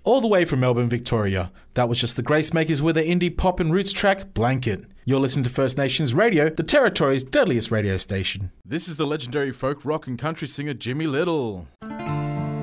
All the way from Melbourne, Victoria. That was just the Gracemakers with their indie pop and roots track, Blanket. You're listening to First Nations Radio, the Territory's deadliest radio station. This is the legendary folk rock and country singer Jimmy Little.